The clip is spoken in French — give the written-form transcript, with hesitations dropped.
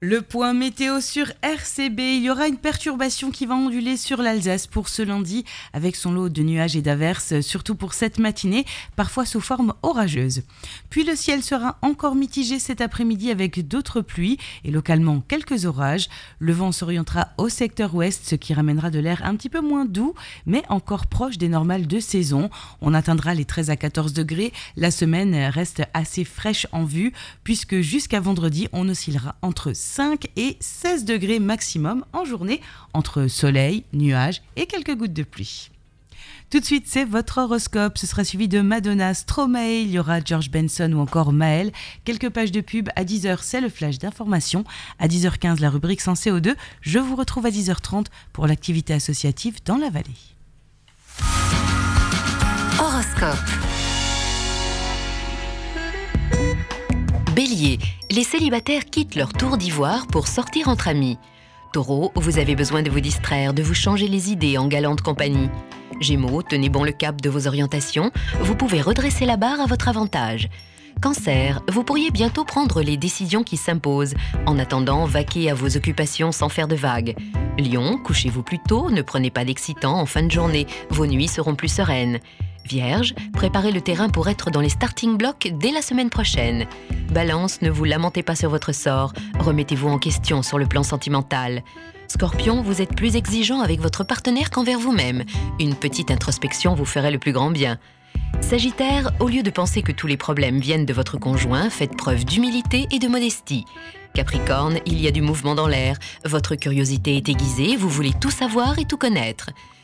Le point météo sur RCB, il y aura une perturbation qui va onduler sur l'Alsace pour ce lundi avec son lot de nuages et d'averses, surtout pour cette matinée, parfois sous forme orageuse. Puis le ciel sera encore mitigé cet après-midi avec d'autres pluies et localement quelques orages. Le vent s'orientera au secteur ouest, ce qui ramènera de l'air un petit peu moins doux, mais encore proche des normales de saison. On atteindra les 13 à 14 degrés. La semaine reste assez fraîche en vue, puisque jusqu'à vendredi, on oscillera entre 5 et 16 degrés maximum en journée, entre soleil, nuages et quelques gouttes de pluie. Tout de suite, c'est votre horoscope. Ce sera suivi de Madonna, Stromae, il y aura George Benson ou encore Maël. Quelques pages de pub. À 10h, c'est le flash d'information. À 10h15, la rubrique sans CO2. Je vous retrouve à 10h30 pour l'activité associative dans la vallée. Horoscope. Bélier, les célibataires quittent leur tour d'ivoire pour sortir entre amis. Taureau, vous avez besoin de vous distraire, de vous changer les idées en galante compagnie. Gémeaux, tenez bon le cap de vos orientations, vous pouvez redresser la barre à votre avantage. Cancer, vous pourriez bientôt prendre les décisions qui s'imposent. En attendant, vaquez à vos occupations sans faire de vagues. Lion, couchez-vous plus tôt, ne prenez pas d'excitant en fin de journée, vos nuits seront plus sereines. Vierge, préparez le terrain pour être dans les starting blocks dès la semaine prochaine. Balance, ne vous lamentez pas sur votre sort, remettez-vous en question sur le plan sentimental. Scorpion, vous êtes plus exigeant avec votre partenaire qu'envers vous-même. Une petite introspection vous ferait le plus grand bien. Sagittaire, au lieu de penser que tous les problèmes viennent de votre conjoint, faites preuve d'humilité et de modestie. Capricorne, il y a du mouvement dans l'air, votre curiosité est aiguisée, vous voulez tout savoir et tout connaître.